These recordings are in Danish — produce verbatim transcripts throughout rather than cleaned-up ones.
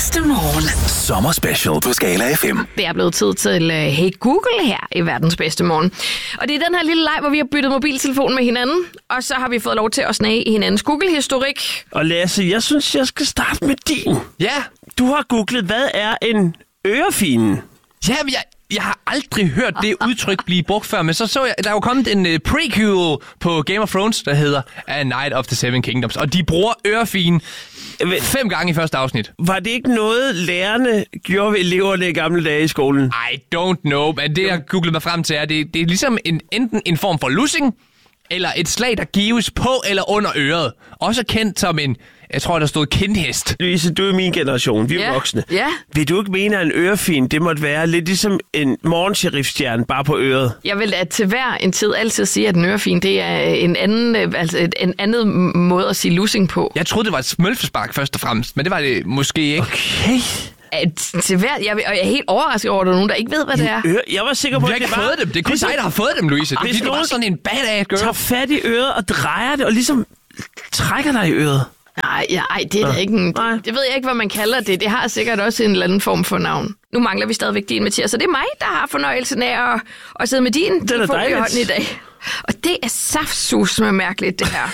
bedste morgen. Sommer special på Skala F M. Det er blevet tid til uh, Hey Google her i verdens bedste morgen. Og det er den her lille leg, hvor vi har byttet mobiltelefon med hinanden. Og så har vi fået lov til at snage i hinandens Google-historik. Og Lasse, jeg synes, jeg skal starte med din. Ja. Du har googlet, hvad er en ørefine? Jamen, jeg, jeg har aldrig hørt det udtryk blive brugt før, men så så jeg, der er jo kommet en uh, prequel på Game of Thrones, der hedder A Night of the Seven Kingdoms, og de bruger ørefine fem gange i første afsnit. Var det ikke noget, lærerne gjorde ved eleverne i gamle dage i skolen? I don't know, men det jeg googlede mig frem til er, det, det er ligesom en, enten en form for lussing, eller et slag, der gives på eller under øret. Også kendt som en, jeg tror, der stod kindhest. Louise, du er min generation. Vi er Ja. voksne. Ja. Vil du ikke mene, at en ørefin, det måtte være lidt ligesom en morgensheriffstjerne, bare på øret? Jeg vil at til hver en tid altid sige, at en ørefin, det er en anden, øh, altså et, en anden måde at sige lussing på. Jeg troede, det var et smølfespark først og fremmest, men det var det måske ikke. Okay. At, til hver, jeg, og jeg er helt overrasket over, at der er nogen, der ikke ved, hvad det er. Øre, jeg var sikker på, Vi har at ikke det var... fået dem. Det er kun ligesom- dig, der har fået dem, Louise. Hvis Fordi du var nogen sådan en badass girl. tager fat i øret og drejer det, og ligesom trækker dig i øret. Nej, ja, ej, det er da ikke en, Nej. det, det ved jeg ikke, hvad man kalder det. Det har sikkert også en eller anden form for navn. Nu mangler vi stadigvæk din, Mathias, så det er mig, der har fornøjelsen af at, at sidde med din telefon i dejligt. hånden i dag. Og det er saftsus med mærkeligt, det her.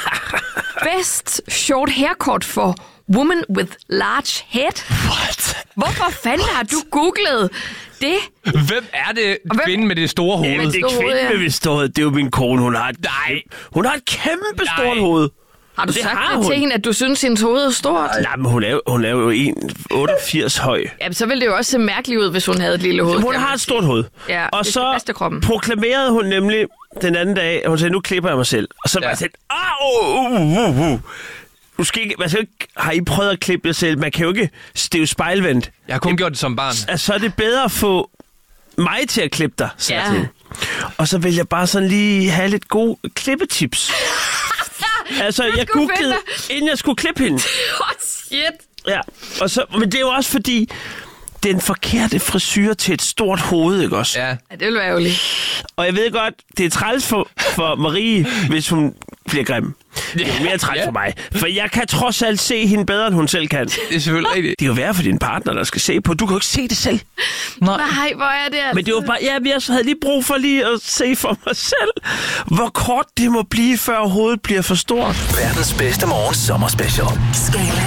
Best short haircut for woman with large head. What? Hvorfor fanden har du googlet det? Hvem er det hvem- kvinden med det store hoved? Men det er Store hoved, kvinden ja. med stået. Det er jo min kone. Hun har et, Nej. hun har et kæmpe Nej. stort hoved. Har du Det sagt har det hun. til hende, at du synes, hendes hoved er stort? Nej, men hun er, jo- hun er jo en komma otteogfirs høj. Jamen, så ville det jo også se mærkeligt ud, hvis hun havde et lille hoved. Hun kan har man et sige. stort hoved. Ja, og det skal passe så til kroppen. proklamerede hun nemlig den anden dag, at hun sagde, nu klipper jeg mig selv. Og så var Ja. jeg sådan, au, uh, uh, uh. Du skal ikke, man skal ikke, har I prøvet at klippe jer selv? Man kan jo ikke, det er jo spejlvendt. Jeg har kun gjort det som barn. Altså, så er det bedre at få mig til at klippe dig. sagde jeg Ja. til hende. Og så vil jeg bare sådan lige have lidt gode klippetips. Altså, jeg skulle googlede, finde inden jeg skulle klippe hende. Oh, shit. Ja, og så, men det er jo også fordi, den forkerte frisyr til et stort hoved, ikke også? Ja. Ja, det ville være ærgerligt. Og jeg ved godt, det er træls for, for Marie, hvis hun bliver grim. Det er mere træls Ja. for mig. For jeg kan trods alt se hende bedre, end hun selv kan. Det er selvfølgelig rigtigt. Det er jo værre for din partner, der skal se på. Du kan jo ikke se det selv. Nej. Nej, hvor er det altså. Men det var bare, ja, jeg havde lige brug for lige at se for mig selv, hvor kort det må blive, før hovedet bliver for stort. Verdens bedste morgen sommer special. Skala